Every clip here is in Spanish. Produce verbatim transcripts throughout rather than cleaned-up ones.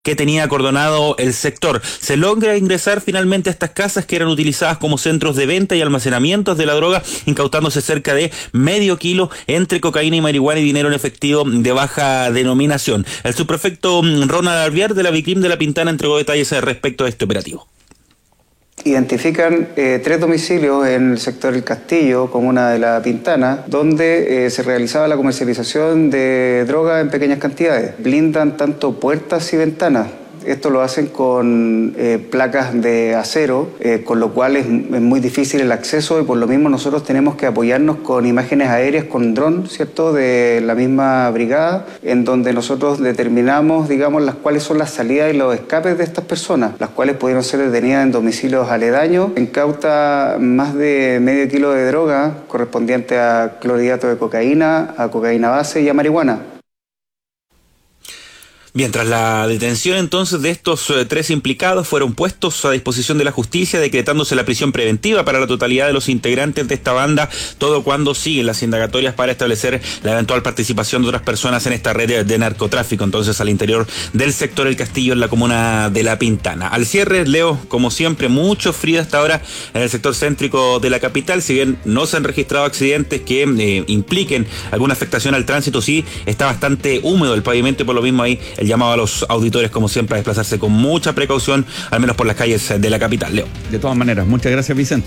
que tenía acordonado el sector. Se logra ingresar finalmente a estas casas que eran utilizadas como centros de venta y almacenamientos de la droga, incautándose cerca de medio kilo entre cocaína y marihuana y dinero en efectivo de baja denominación. El subprefecto Ronald Alvear de la Vicrim de La Pintana entregó detalles respecto a este operativo. Identifican eh, tres domicilios en el sector El Castillo, comuna de La Pintana, donde eh, se realizaba la comercialización de droga en pequeñas cantidades. Blindan tanto puertas y ventanas. Esto lo hacen con eh, placas de acero, eh, con lo cual es, es muy difícil el acceso y por lo mismo nosotros tenemos que apoyarnos con imágenes aéreas, con dron, ¿cierto?, de la misma brigada, en donde nosotros determinamos, digamos, las cuáles son las salidas y los escapes de estas personas, las cuales pudieron ser detenidas en domicilios aledaños. Incauta más de medio kilo de droga correspondiente a clorhidrato de cocaína, a cocaína base y a marihuana. Mientras la detención entonces de estos eh, tres implicados fueron puestos a disposición de la justicia, decretándose la prisión preventiva para la totalidad de los integrantes de esta banda, todo cuando siguen las indagatorias para establecer la eventual participación de otras personas en esta red de, de narcotráfico, entonces al interior del sector El Castillo en la comuna de La Pintana. Al cierre, Leo, como siempre, mucho frío hasta ahora en el sector céntrico de la capital, si bien no se han registrado accidentes que eh, impliquen alguna afectación al tránsito, sí está bastante húmedo el pavimento y por lo mismo ahí el llamado a los auditores, como siempre, a desplazarse con mucha precaución, al menos por las calles de la capital. Leo. De todas maneras, muchas gracias, Vicente.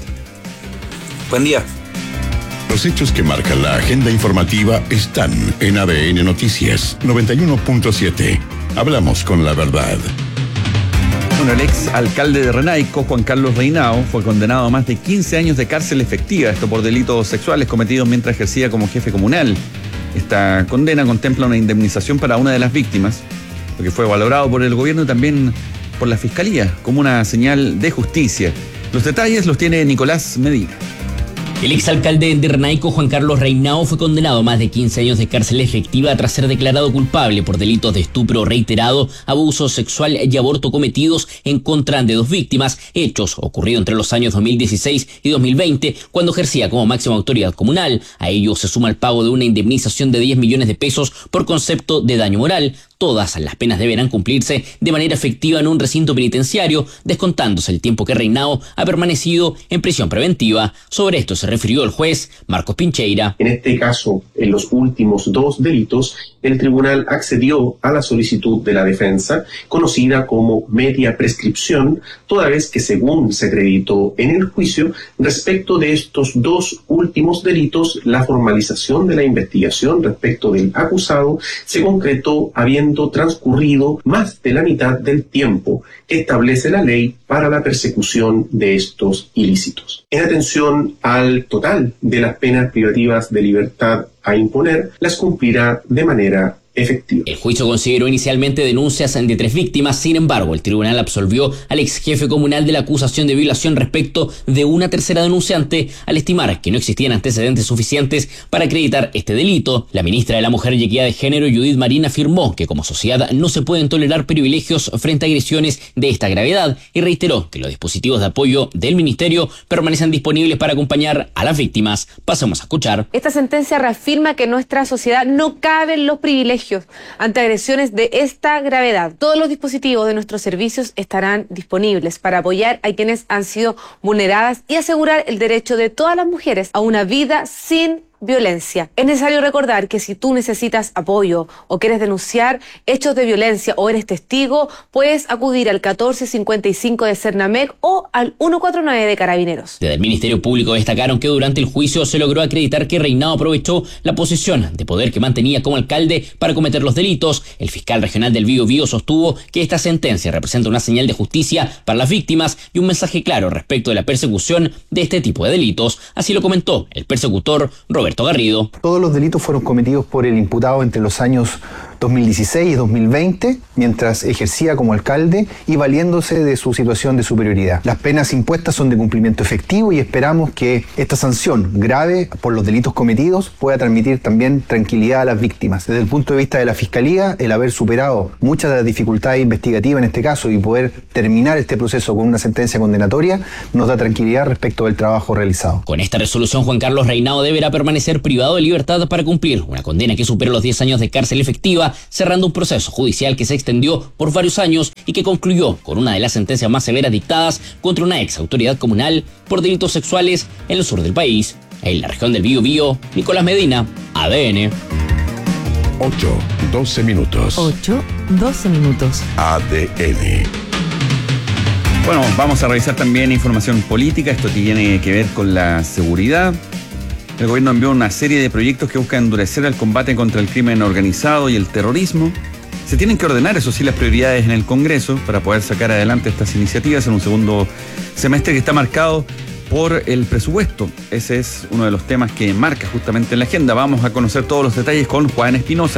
Buen día. Los hechos que marcan la agenda informativa están en A D N Noticias noventa y uno punto siete. Hablamos con la verdad. Bueno, el ex alcalde de Renaico, Juan Carlos Reinao, fue condenado a más de quince años de cárcel efectiva, esto por delitos sexuales cometidos mientras ejercía como jefe comunal. Esta condena contempla una indemnización para una de las víctimas, lo que fue valorado por el gobierno y también por la Fiscalía como una señal de justicia. Los detalles los tiene Nicolás Medina. El exalcalde de Renaico, Juan Carlos Reinao, fue condenado a más de quince años de cárcel efectiva tras ser declarado culpable por delitos de estupro reiterado, abuso sexual y aborto cometidos en contra de dos víctimas, hechos ocurridos entre los años dos mil dieciséis y dos mil veinte, cuando ejercía como máxima autoridad comunal. A ello se suma el pago de una indemnización de diez millones de pesos por concepto de daño moral. Todas las penas deberán cumplirse de manera efectiva en un recinto penitenciario, descontándose el tiempo que Reinao ha permanecido en prisión preventiva. Sobre esto se refirió el juez Marcos Pincheira. En este caso, en los últimos dos delitos, el tribunal accedió a la solicitud de la defensa, conocida como media prescripción, toda vez que, según se acreditó en el juicio, respecto de estos dos últimos delitos, la formalización de la investigación respecto del acusado se concretó habiendo transcurrido más de la mitad del tiempo que establece la ley para la persecución de estos ilícitos. En atención al total de las penas privativas de libertad a imponer, las cumplirá de manera efectivo. El juicio consideró inicialmente denuncias de tres víctimas, sin embargo, el tribunal absolvió al ex jefe comunal de la acusación de violación respecto de una tercera denunciante, al estimar que no existían antecedentes suficientes para acreditar este delito. La ministra de la Mujer y Equidad de Género, Judith Marín, afirmó que como sociedad no se pueden tolerar privilegios frente a agresiones de esta gravedad y reiteró que los dispositivos de apoyo del ministerio permanecen disponibles para acompañar a las víctimas. Pasemos a escuchar. Esta sentencia reafirma que en nuestra sociedad no caben los privilegios ante agresiones de esta gravedad. Todos los dispositivos de nuestros servicios estarán disponibles para apoyar a quienes han sido vulneradas y asegurar el derecho de todas las mujeres a una vida sin violencia. Es necesario recordar que si tú necesitas apoyo o quieres denunciar hechos de violencia o eres testigo, puedes acudir al catorce cincuenta y cinco de Cernamec o al ciento cuarenta y nueve de Carabineros. Desde el Ministerio Público destacaron que durante el juicio se logró acreditar que Reinao aprovechó la posición de poder que mantenía como alcalde para cometer los delitos. El fiscal regional del Bío Bío sostuvo que esta sentencia representa una señal de justicia para las víctimas y un mensaje claro respecto de la persecución de este tipo de delitos. Así lo comentó el persecutor Roberto Garrido. Todos los delitos fueron cometidos por el imputado entre los años dos mil dieciséis y dos mil veinte, mientras ejercía como alcalde y valiéndose de su situación de superioridad. Las penas impuestas son de cumplimiento efectivo y esperamos que esta sanción grave por los delitos cometidos pueda transmitir también tranquilidad a las víctimas. Desde el punto de vista de la Fiscalía, el haber superado muchas de las dificultades investigativas en este caso y poder terminar este proceso con una sentencia condenatoria nos da tranquilidad respecto del trabajo realizado. Con esta resolución, Juan Carlos Reinao deberá permanecer privado de libertad para cumplir una condena que supera los diez años de cárcel efectiva Efectiva, cerrando un proceso judicial que se extendió por varios años y que concluyó con una de las sentencias más severas dictadas contra una ex autoridad comunal por delitos sexuales en el sur del país. En la región del Biobío, Nicolás Medina, A D N. ocho, doce minutos. ocho, doce minutos. A D N. Bueno, vamos a revisar también información política. Esto tiene que ver con la seguridad. El gobierno envió una serie de proyectos que buscan endurecer el combate contra el crimen organizado y el terrorismo. Se tienen que ordenar, eso sí, las prioridades en el Congreso para poder sacar adelante estas iniciativas en un segundo semestre que está marcado por el presupuesto. Ese es uno de los temas que marca justamente en la agenda. Vamos a conocer todos los detalles con Juan Espinosa.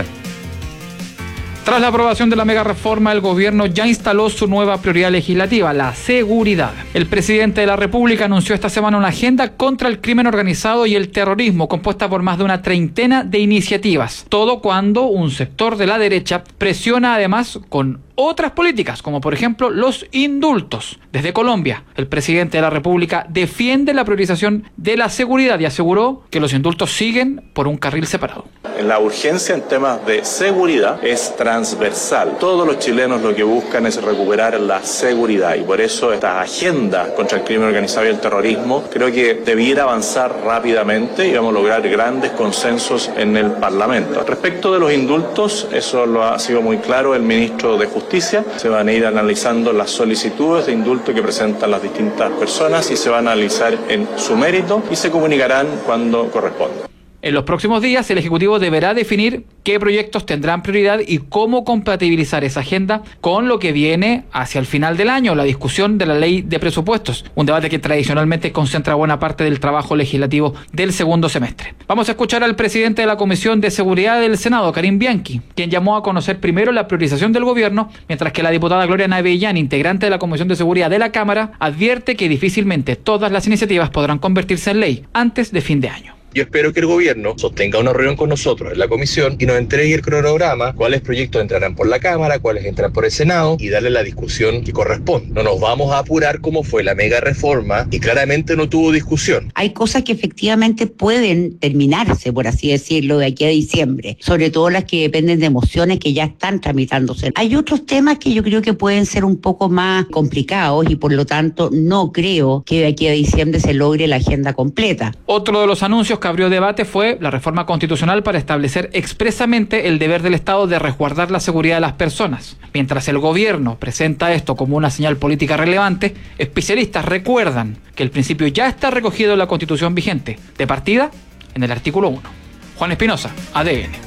Tras la aprobación de la mega reforma, el gobierno ya instaló su nueva prioridad legislativa, la seguridad. El presidente de la República anunció esta semana una agenda contra el crimen organizado y el terrorismo, compuesta por más de una treintena de iniciativas. Todo cuando un sector de la derecha presiona además con otras políticas, como por ejemplo los indultos. Desde Colombia, el presidente de la República defiende la priorización de la seguridad y aseguró que los indultos siguen por un carril separado. La urgencia en temas de seguridad es transversal. Todos los chilenos lo que buscan es recuperar la seguridad y por eso esta agenda contra el crimen organizado y el terrorismo creo que debiera avanzar rápidamente y vamos a lograr grandes consensos en el Parlamento. Respecto de los indultos, eso lo ha sido muy claro el ministro de Justicia. Se van a ir analizando las solicitudes de indulto que presentan las distintas personas y se van a analizar en su mérito y se comunicarán cuando corresponda. En los próximos días, el Ejecutivo deberá definir qué proyectos tendrán prioridad y cómo compatibilizar esa agenda con lo que viene hacia el final del año, la discusión de la ley de presupuestos, un debate que tradicionalmente concentra buena parte del trabajo legislativo del segundo semestre. Vamos a escuchar al presidente de la Comisión de Seguridad del Senado, Karim Bianchi, quien llamó a conocer primero la priorización del gobierno, mientras que la diputada Gloria Navellán, integrante de la Comisión de Seguridad de la Cámara, advierte que difícilmente todas las iniciativas podrán convertirse en ley antes de fin de año. Yo espero que el gobierno sostenga una reunión con nosotros en la comisión y nos entregue el cronograma, cuáles proyectos entrarán por la Cámara, cuáles entrarán por el Senado y darle la discusión que corresponde. No nos vamos a apurar como fue la mega reforma y claramente no tuvo discusión. Hay cosas que efectivamente pueden terminarse, por así decirlo, de aquí a diciembre, sobre todo las que dependen de mociones que ya están tramitándose. Hay otros temas que yo creo que pueden ser un poco más complicados y por lo tanto no creo que de aquí a diciembre se logre la agenda completa. Otro de los anuncios que abrió debate fue la reforma constitucional para establecer expresamente el deber del Estado de resguardar la seguridad de las personas. Mientras el gobierno presenta esto como una señal política relevante, especialistas recuerdan que el principio ya está recogido en la Constitución vigente, de partida en el artículo uno. Juan Espinosa, A D N.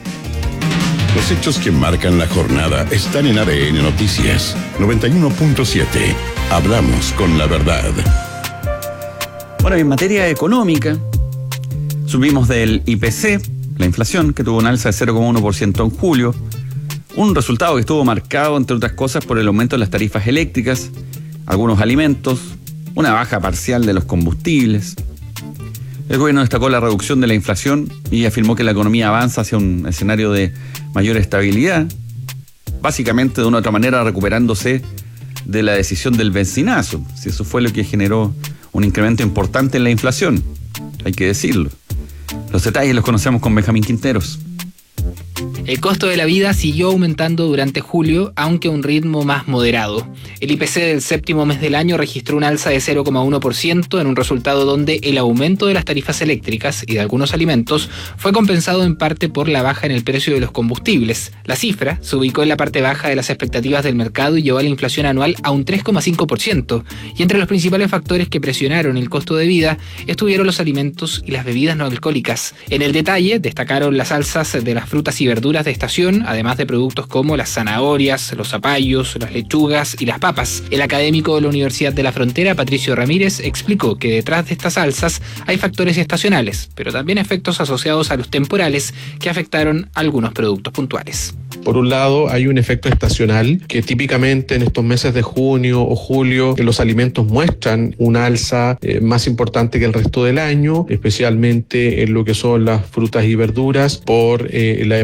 Los hechos que marcan la jornada están en A D N Noticias noventa y uno punto siete. Hablamos con la verdad. Bueno, en materia económica, subimos del I P C, la inflación, que tuvo un alza de cero coma uno por ciento en julio, un resultado que estuvo marcado, entre otras cosas, por el aumento de las tarifas eléctricas, algunos alimentos, una baja parcial de los combustibles. El gobierno destacó la reducción de la inflación y afirmó que la economía avanza hacia un escenario de mayor estabilidad, básicamente de una u otra manera recuperándose de la decisión del benzinazo, si eso fue lo que generó un incremento importante en la inflación, hay que decirlo. Los detalles los conocemos con Benjamín Quinteros. El costo de la vida siguió aumentando durante julio, aunque a un ritmo más moderado. El I P C del séptimo mes del año registró un alza de cero coma uno por ciento en un resultado donde el aumento de las tarifas eléctricas y de algunos alimentos fue compensado en parte por la baja en el precio de los combustibles. La cifra se ubicó en la parte baja de las expectativas del mercado y llevó a la inflación anual a un tres coma cinco por ciento. Y entre los principales factores que presionaron el costo de vida estuvieron los alimentos y las bebidas no alcohólicas. En el detalle destacaron las alzas de las frutas y verduras de estación, además de productos como las zanahorias, los zapallos, las lechugas y las papas. El académico de la Universidad de la Frontera, Patricio Ramírez, explicó que detrás de estas alzas hay factores estacionales, pero también efectos asociados a los temporales que afectaron algunos productos puntuales. Por un lado, hay un efecto estacional que típicamente en estos meses de junio o julio los alimentos muestran una alza eh, más importante que el resto del año, especialmente en lo que son las frutas y verduras por eh, la época invernal.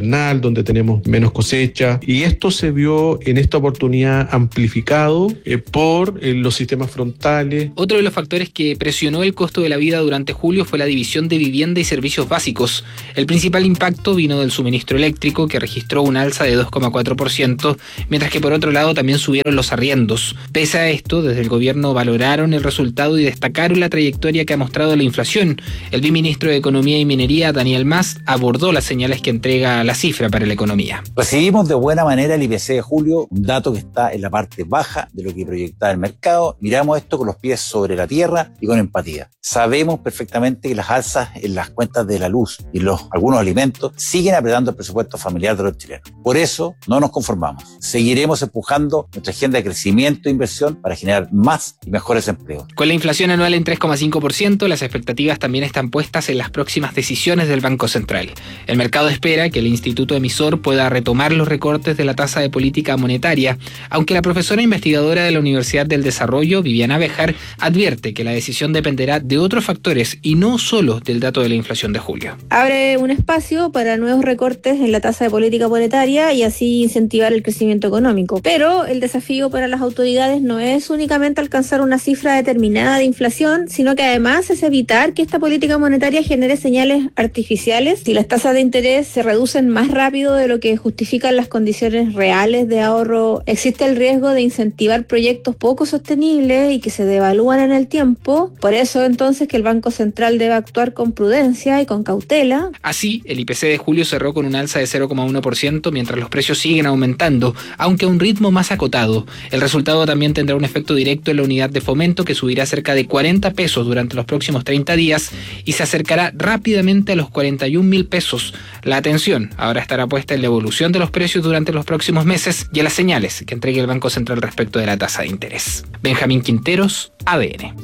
invernal, donde tenemos menos cosecha, y esto se vio en esta oportunidad amplificado eh, por eh, los sistemas frontales. Otro de los factores que presionó el costo de la vida durante julio fue la división de vivienda y servicios básicos. El principal impacto vino del suministro eléctrico, que registró un alza de dos coma cuatro por ciento, mientras que por otro lado también subieron los arriendos. Pese a esto, desde el gobierno valoraron el resultado y destacaron la trayectoria que ha mostrado la inflación. El viceministro de Economía y Minería, Daniel Mas, abordó las señales que entrega la cifra para la economía. Recibimos de buena manera el I P C de julio, un dato que está en la parte baja de lo que proyectaba el mercado. Miramos esto con los pies sobre la tierra y con empatía. Sabemos perfectamente que las alzas en las cuentas de la luz y los algunos alimentos siguen apretando el presupuesto familiar de los chilenos. Por eso no nos conformamos. Seguiremos empujando nuestra agenda de crecimiento e inversión para generar más y mejores empleos. Con la inflación anual en tres coma cinco por ciento, las expectativas también están puestas en las próximas decisiones del Banco Central. El mercado espera que el instituto emisor pueda retomar los recortes de la tasa de política monetaria, aunque la profesora investigadora de la Universidad del Desarrollo, Viviana Béjar, advierte que la decisión dependerá de otros factores y no solo del dato de la inflación de julio. Abre un espacio para nuevos recortes en la tasa de política monetaria y así incentivar el crecimiento económico. Pero el desafío para las autoridades no es únicamente alcanzar una cifra determinada de inflación, sino que además es evitar que esta política monetaria genere señales artificiales. Si las tasas de interés se reducen más rápido de lo que justifican las condiciones reales de ahorro, existe el riesgo de incentivar proyectos poco sostenibles y que se devalúan en el tiempo. Por eso entonces que el Banco Central debe actuar con prudencia y con cautela. Así, el I P C de julio cerró con un alza de cero coma uno por ciento mientras los precios siguen aumentando, aunque a un ritmo más acotado. El resultado también tendrá un efecto directo en la unidad de fomento, que subirá cerca de cuarenta pesos durante los próximos treinta días y se acercará rápidamente a los cuarenta y un mil pesos. La atención ahora estará puesta en la evolución de los precios durante los próximos meses y en las señales que entregue el Banco Central respecto de la tasa de interés. Benjamín Quinteros, A D N.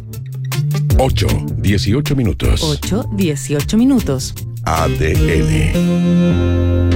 ocho, dieciocho minutos. ocho, dieciocho minutos. A D N.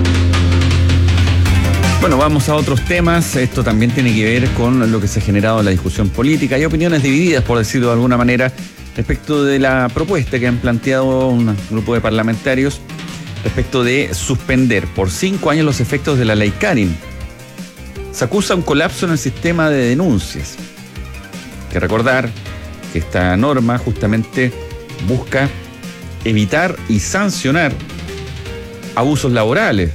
Bueno, vamos a otros temas. Esto también tiene que ver con lo que se ha generado en la discusión política. Hay opiniones divididas, por decirlo de alguna manera, respecto de la propuesta que han planteado un grupo de parlamentarios respecto de suspender por cinco años los efectos de la ley Karin. Se acusa un colapso en el sistema de denuncias. Hay que recordar que esta norma justamente busca evitar y sancionar abusos laborales.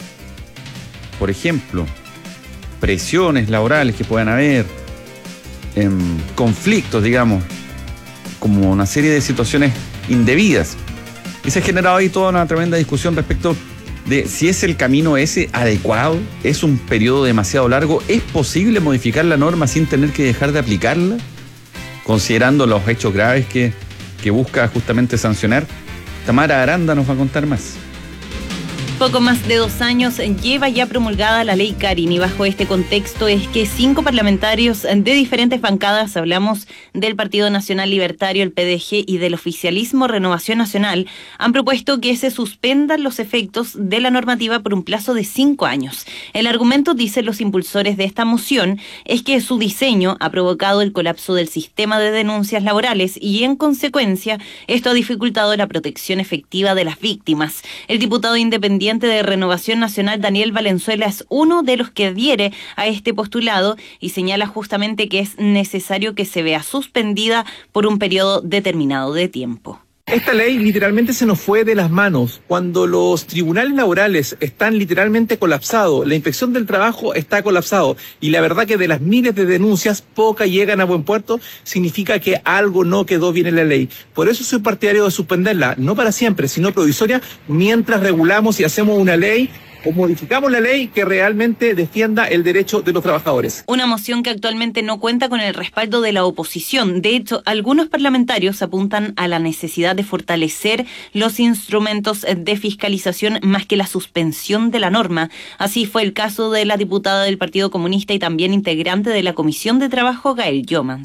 Por ejemplo, presiones laborales que puedan haber, en conflictos, digamos, como una serie de situaciones indebidas. Y se ha generado ahí toda una tremenda discusión respecto de si es el camino ese adecuado, es un periodo demasiado largo, ¿es posible modificar la norma sin tener que dejar de aplicarla? Considerando los hechos graves que, que busca justamente sancionar. Tamara Aranda nos va a contar más. Poco más de dos años lleva ya promulgada la ley Karin y bajo este contexto es que cinco parlamentarios de diferentes bancadas, hablamos del Partido Nacional Libertario, el P D G y del oficialismo Renovación Nacional, han propuesto que se suspendan los efectos de la normativa por un plazo de cinco años. El argumento, dicen los impulsores de esta moción, es que su diseño ha provocado el colapso del sistema de denuncias laborales y en consecuencia esto ha dificultado la protección efectiva de las víctimas. El diputado independiente de Renovación Nacional, Daniel Valenzuela, es uno de los que adhiere a este postulado y señala justamente que es necesario que se vea suspendida por un periodo determinado de tiempo. Esta ley literalmente se nos fue de las manos cuando los tribunales laborales están literalmente colapsados, la inspección del trabajo está colapsado y la verdad que de las miles de denuncias, pocas llegan a buen puerto, significa que algo no quedó bien en la ley. Por eso soy partidario de suspenderla, no para siempre, sino provisoria, mientras regulamos y hacemos una ley o modificamos la ley que realmente defienda el derecho de los trabajadores. Una moción que actualmente no cuenta con el respaldo de la oposición. De hecho, algunos parlamentarios apuntan a la necesidad de fortalecer los instrumentos de fiscalización más que la suspensión de la norma. Así fue el caso de la diputada del Partido Comunista y también integrante de la Comisión de Trabajo, Gael Jomans.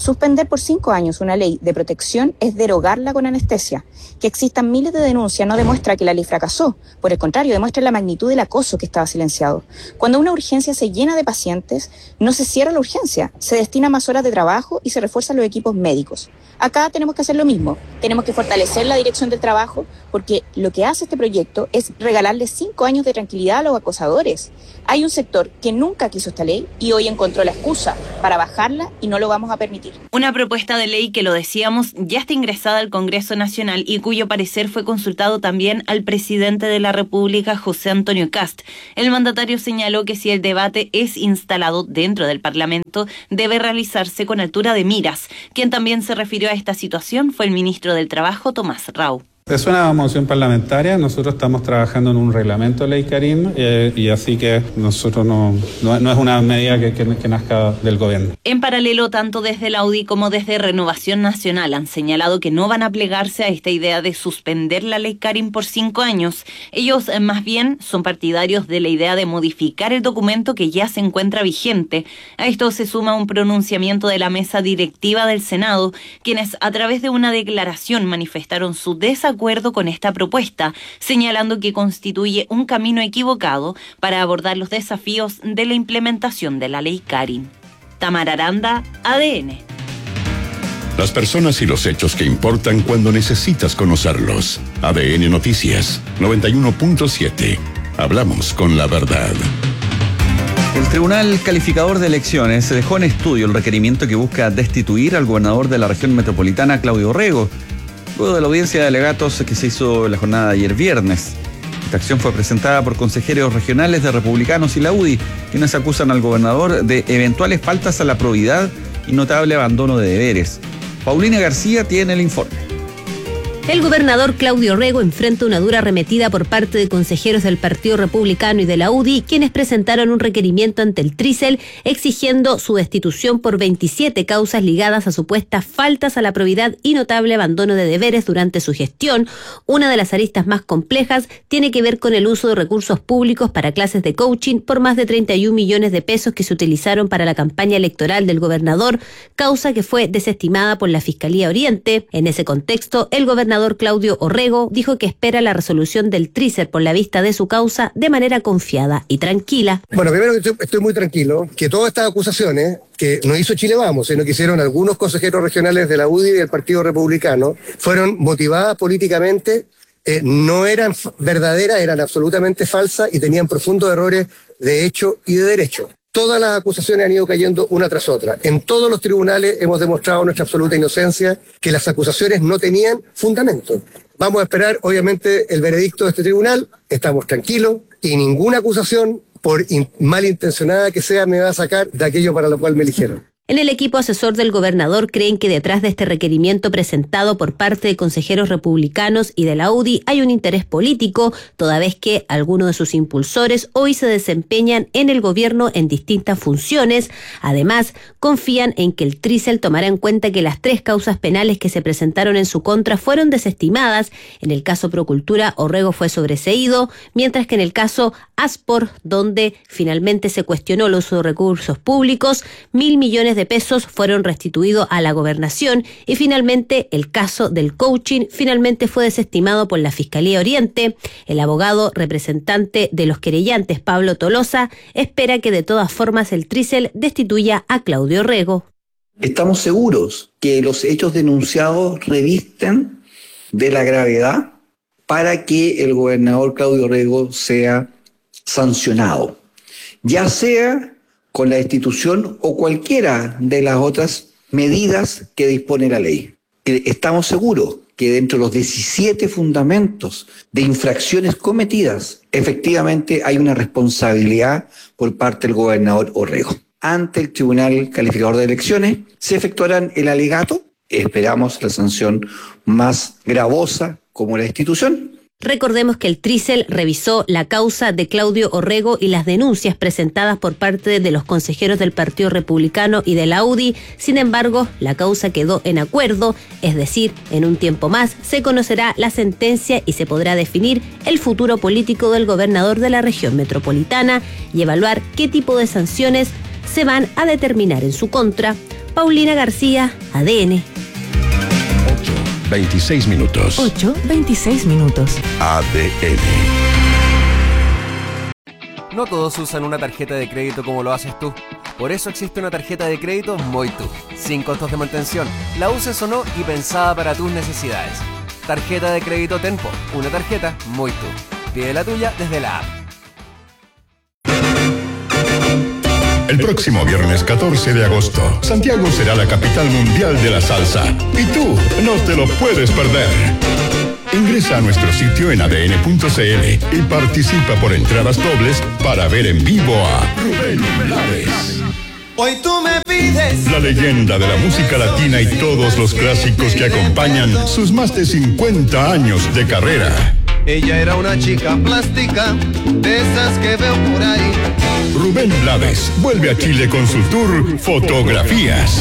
Suspender por cinco años una ley de protección es derogarla con anestesia. Que existan miles de denuncias no demuestra que la ley fracasó. Por el contrario, demuestra la magnitud del acoso que estaba silenciado. Cuando una urgencia se llena de pacientes, no se cierra la urgencia, se destina más horas de trabajo y se refuerzan los equipos médicos. Acá tenemos que hacer lo mismo. Tenemos que fortalecer la dirección del trabajo porque lo que hace este proyecto es regalarle cinco años de tranquilidad a los acosadores. Hay un sector que nunca quiso esta ley y hoy encontró la excusa para bajarla y no lo vamos a permitir. Una propuesta de ley que, lo decíamos, ya está ingresada al Congreso Nacional y cuyo parecer fue consultado también al presidente de la República, José Antonio Kast. El mandatario señaló que si el debate es instalado dentro del Parlamento, debe realizarse con altura de miras. Quien también se refirió a esta situación fue el ministro del Trabajo, Tomás Rau. Es una moción parlamentaria, nosotros estamos trabajando en un reglamento de ley Karim eh, y así que nosotros no, no, no es una medida que, que, que nazca del gobierno. En paralelo, tanto desde la U D I como desde Renovación Nacional han señalado que no van a plegarse a esta idea de suspender la ley Karim por cinco años. Ellos eh, más bien son partidarios de la idea de modificar el documento que ya se encuentra vigente. A esto se suma un pronunciamiento de la mesa directiva del Senado, quienes a través de una declaración manifestaron su desacuerdo acuerdo con esta propuesta, señalando que constituye un camino equivocado para abordar los desafíos de la implementación de la ley Karim. Tamara Aranda, A D N. Las personas y los hechos que importan cuando necesitas conocerlos. A D N Noticias noventa y uno punto siete. Hablamos con la verdad. El Tribunal Calificador de Elecciones dejó en estudio el requerimiento que busca destituir al gobernador de la región metropolitana, Claudio Orrego, luego de la audiencia de alegatos que se hizo la jornada de ayer viernes. Esta acción fue presentada por consejeros regionales de Republicanos y la U D I, quienes acusan al gobernador de eventuales faltas a la probidad y notable abandono de deberes. Paulina García tiene el informe. El gobernador Claudio Orrego enfrenta una dura arremetida por parte de consejeros del Partido Republicano y de la U D I, quienes presentaron un requerimiento ante el Trícel exigiendo su destitución por veintisiete causas ligadas a supuestas faltas a la probidad y notable abandono de deberes durante su gestión. Una de las aristas más complejas tiene que ver con el uso de recursos públicos para clases de coaching por más de treinta y un millones de pesos que se utilizaron para la campaña electoral del gobernador, causa que fue desestimada por la Fiscalía Oriente. En ese contexto, el gobernador Claudio Orrego dijo que espera la resolución del Trícer por la vista de su causa de manera confiada y tranquila. Bueno, primero estoy, estoy muy tranquilo que todas estas acusaciones que no hizo Chile Vamos, sino que hicieron algunos consejeros regionales de la U D I y del Partido Republicano, fueron motivadas políticamente, eh, no eran verdaderas, eran absolutamente falsas y tenían profundos errores de hecho y de derecho. Todas las acusaciones han ido cayendo una tras otra. En todos los tribunales hemos demostrado nuestra absoluta inocencia, que las acusaciones no tenían fundamento. Vamos a esperar, obviamente, el veredicto de este tribunal. Estamos tranquilos y ninguna acusación, por in- malintencionada que sea, me va a sacar de aquello para lo cual me eligieron. En el equipo asesor del gobernador creen que detrás de este requerimiento presentado por parte de consejeros republicanos y de la U D I hay un interés político, toda vez que algunos de sus impulsores hoy se desempeñan en el gobierno en distintas funciones. Además, confían en que el Trícel tomará en cuenta que las tres causas penales que se presentaron en su contra fueron desestimadas. En el caso Procultura, Orrego fue sobreseído, mientras que en el caso Aspor, donde finalmente se cuestionó el uso de recursos públicos, mil millones de pesos fueron restituidos a la gobernación y finalmente el caso del coaching finalmente fue desestimado por la Fiscalía Oriente. El abogado representante de los querellantes, Pablo Tolosa, espera que de todas formas el Trícel destituya a Claudio Orrego. Estamos seguros que los hechos denunciados revisten de la gravedad para que el gobernador Claudio Orrego sea sancionado, ya sea con la destitución o cualquiera de las otras medidas que dispone la ley. Estamos seguros que dentro de los diecisiete fundamentos de infracciones cometidas, efectivamente hay una responsabilidad por parte del gobernador Orrego. Ante el Tribunal Calificador de Elecciones se efectuarán el alegato, esperamos la sanción más gravosa como la destitución. Recordemos que el Trícel revisó la causa de Claudio Orrego y las denuncias presentadas por parte de los consejeros del Partido Republicano y de la U D I. Sin embargo, la causa quedó en acuerdo, es decir, en un tiempo más se conocerá la sentencia y se podrá definir el futuro político del gobernador de la región metropolitana y evaluar qué tipo de sanciones se van a determinar en su contra. Paulina García, A D N. veintiséis minutos. ocho, veintiséis minutos. A D N. No todos usan una tarjeta de crédito como lo haces tú. Por eso existe una tarjeta de crédito Moitu, sin costos de mantención, la uses o no y pensada para tus necesidades. Tarjeta de crédito Tenpo, una tarjeta Moitu. Pide la tuya desde la app. El próximo viernes catorce de agosto, Santiago será la capital mundial de la salsa. Y tú no te lo puedes perder. Ingresa a nuestro sitio en A D N punto C L y participa por entradas dobles para ver en vivo a Rubén Blades. Hoy tú me pides. La leyenda de la música latina y todos los clásicos que acompañan sus más de cincuenta años de carrera. Ella era una chica plástica, de esas que veo por ahí. Rubén Blades vuelve a Chile con su tour Fotografías.